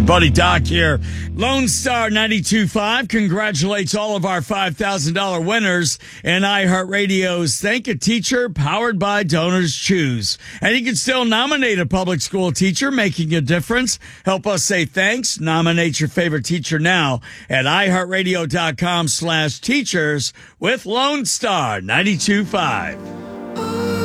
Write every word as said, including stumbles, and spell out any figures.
your buddy Doc here. Lone Star ninety-two point five congratulates all of our five thousand dollars winners in iHeartRadio's Thank a Teacher powered by Donors Choose. And you can still nominate a public school teacher making a difference. Help us say thanks. Nominate your favorite teacher now at iHeartRadio.com slash teachers with Lone Star ninety-two point five.